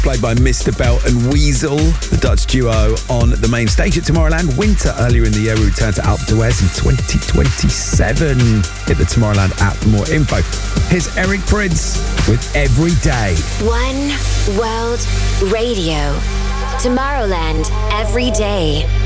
played by Mr. Belt and Weasel, the Dutch duo on the main stage at Tomorrowland. Winter earlier in the year, we return to Alpe d'Huez in 2027. Hit the Tomorrowland app for more info. Here's Eric Prydz with Every Day. One World Radio. Tomorrowland every day.